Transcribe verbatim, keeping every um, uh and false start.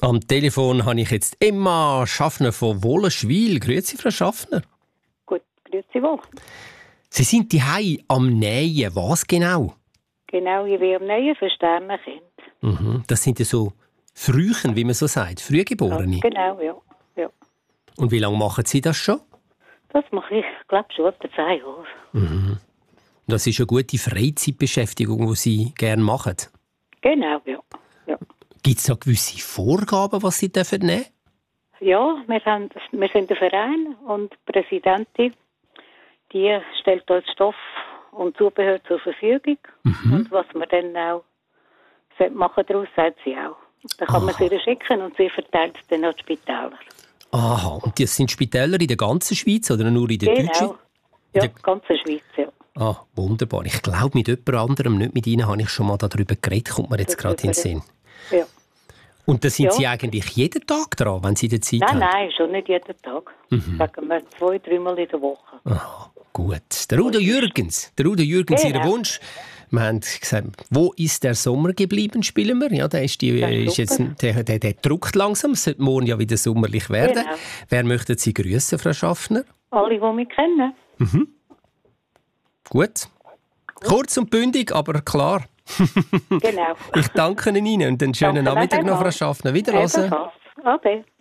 Am Telefon habe ich jetzt Emma Schaffner von Wollenschwil. Grüezi, Frau Schaffner. Gut, grüezi wohl. Sie sind daheim am Nähen. Was genau? Genau, ich bin am Nähen für Sternenkind. Mhm. Das sind ja so Frühchen, wie man so sagt, Frühgeborene. Ja, genau, ja. ja. Und wie lange machen Sie das schon? Das mache ich, glaube ich, schon etwa zehn Jahre. Mhm. Das ist eine gute Freizeitbeschäftigung, die Sie gerne machen. Genau, ja. ja. Gibt es da gewisse Vorgaben, was Sie nehmen dürfen? Ja, wir, haben, wir sind ein Verein und die Präsidentin, die stellt uns Stoff und Zubehör zur Verfügung. Mhm. Und was wir dann auch machen daraus, sagt sie auch. Dann kann man sie schicken und sie verteilt es dann an die Spitäler. Aha, und das sind Spitäler in der ganzen Schweiz oder nur in der genau. Deutschen? Genau, ja, in der ganzen Schweiz, ja. Ah, wunderbar. Ich glaube, mit jemand anderem, nicht mit Ihnen, habe ich schon mal darüber geredet, kommt mir jetzt gerade in den Sinn. Ja. Und da sind ja. Sie eigentlich jeden Tag dran, wenn Sie die Zeit nein, haben? Nein, nein, schon nicht jeden Tag. Mhm. Sagen wir zwei, dreimal in der Woche. Aha, gut. Der Udo Jürgens, der Udo Jürgens, genau. Ihr Wunsch. Wir haben gesagt, wo ist der Sommer geblieben, spielen wir. Ja, der, ist die, ist jetzt, der, der, der druckt langsam, es sollte morgen ja wieder sommerlich werden. Genau. Wer möchte Sie grüßen, Frau Schaffner? Alle, die mich kennen. Mhm. Gut. Kurz und bündig, aber klar. Genau. Ich danke Ihnen und einen schönen danke Nachmittag noch, Frau Schaffner. Wiederhören. Ade.